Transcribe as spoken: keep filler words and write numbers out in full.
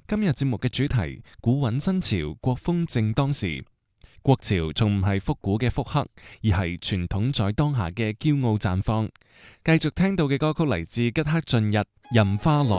今日節目嘅主題：古韻新潮，國風正當時。國潮仲唔係復古嘅復刻，而係傳統在當下嘅驕傲綻放。繼續聽到嘅歌曲嚟自吉克雋逸《任花落》。